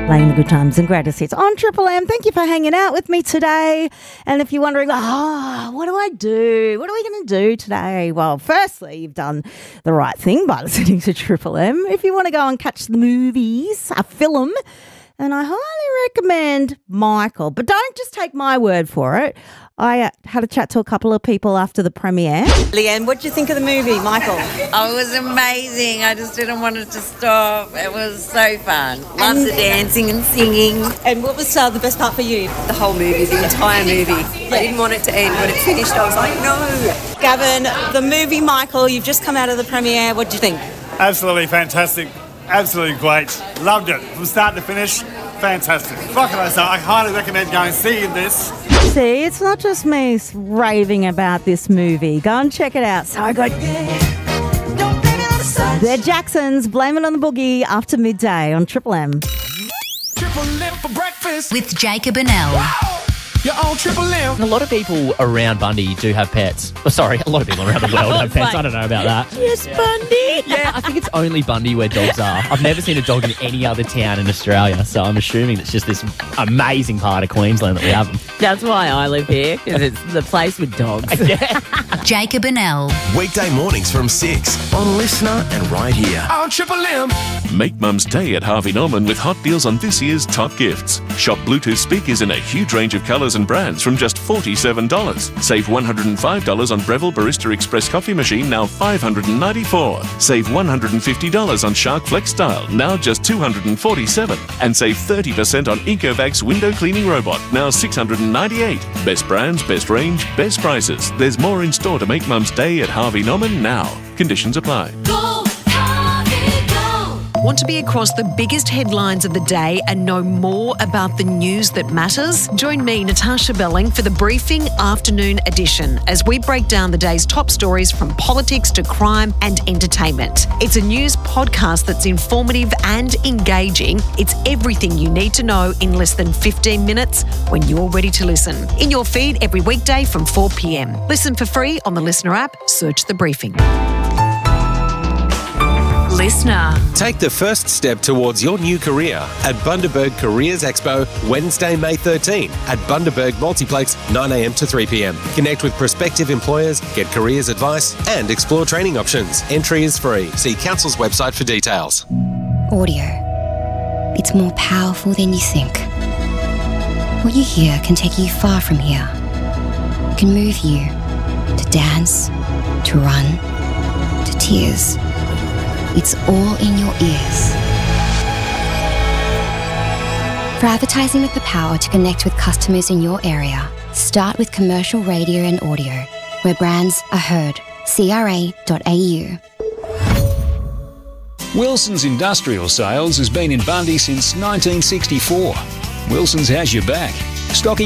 Playing the good times and greatest hits on Triple M. Thank you for hanging out with me today. And if you're wondering, what do I do? What are we going to do today? Well, firstly, you've done the right thing by listening to Triple M. If you want to go and catch the movies, a film, and I highly recommend Michael. But don't just take my word for it. I had a chat to a couple of people after the premiere. Leanne, what did you think of the movie, Michael? Oh, it was amazing. I just didn't want it to stop. It was so fun. Loved the dancing and singing. And what was the best part for you? The whole movie, the entire movie. I didn't want it to end. When it finished, I was like, no. Gavin, the movie Michael, you've just come out of the premiere. What do you think? Absolutely fantastic. Absolutely great. Loved it. From start to finish, fantastic. What can I say? I highly recommend going and seeing this. See, it's not just me raving about this movie. Go and check it out. So good. They're Jacksons. Blame it on the boogie after midday on Triple M. Triple M for breakfast With Jacob and Elle. You're on Triple M. A lot of people around Bundy do have pets. Oh, sorry, a lot of people around the world have pets. I don't know about that. Yes, Bundy. Yeah, I think it's only Bundy where dogs are. I've never seen a dog in any other town in Australia, so I'm assuming it's just this amazing part of Queensland that we have them. That's why I live here, because it's the place with dogs. Jacob and Elle. Weekday mornings from 6 on Listener and right here. On Triple M. Make Mum's Day at Harvey Norman with hot deals on this year's top gifts. Shop Bluetooth speakers in a huge range of colours and brands from just $47. Save $105 on Breville Barista Express coffee machine, now $594. Save $150 on Shark Flex Style, now just $247. And save 30% on Ecovacs window cleaning robot, now $698. Best brands, best range, best prices. There's more in store to make Mum's Day at Harvey Norman now. Conditions apply. Want to be across the biggest headlines of the day and know more about the news that matters? Join me, Natasha Belling, for the Briefing Afternoon Edition as we break down the day's top stories from politics to crime and entertainment. It's a news podcast that's informative and engaging. It's everything you need to know in less than 15 minutes when you're ready to listen. In your feed every weekday from 4 p.m. Listen for free on the Listener app. Search The Briefing. Listener. Take the first step towards your new career at Bundaberg Careers Expo, Wednesday, May 13 at Bundaberg Multiplex, 9 a.m. to 3 p.m. Connect with prospective employers, get careers advice, and explore training options. Entry is free. See Council's website for details. Audio. It's more powerful than you think. What you hear can take you far from here. It can move you to dance, to run, to tears. It's all in your ears. For advertising with the power to connect with customers in your area, start with commercial radio and audio, where brands are heard. CRA.au. Wilson's Industrial Sales has been in Bundy since 1964. Wilson's has your back. Stocking